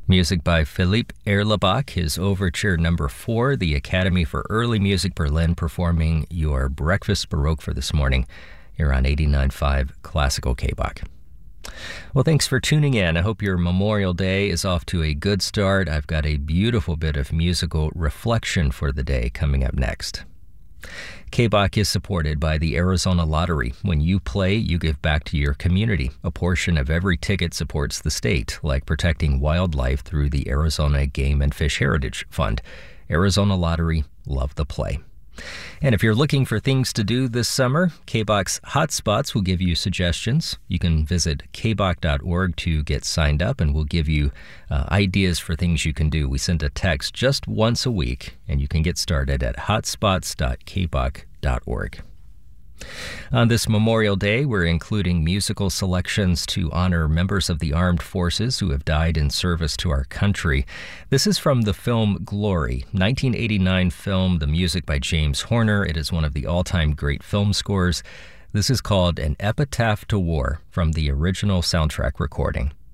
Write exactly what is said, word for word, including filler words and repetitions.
Music by Philippe Erlebach, his overture number four, the Academy for Early Music Berlin, performing your Breakfast Baroque for this morning here on eighty-nine point five Classical K-Bach. Well, thanks for tuning in. I hope your Memorial Day is off to a good start. I've got a beautiful bit of musical reflection for the day coming up next. K-Bach is supported by the Arizona Lottery. When you play, you give back to your community. A portion of every ticket supports the state, like protecting wildlife through the Arizona Game and Fish Heritage Fund. Arizona Lottery, love the play. And if you're looking for things to do this summer, K-Bach's Hotspots will give you suggestions. You can visit k bach dot org to get signed up, and we'll give you uh, ideas for things you can do. We send a text just once a week, and you can get started at hotspots dot k bach dot org. On this Memorial Day, we're including musical selections to honor members of the armed forces who have died in service to our country. This is from the film Glory, nineteen eighty-nine film, the music by James Horner. It is one of the all-time great film scores. This is called An Epitaph to War from the original soundtrack recording.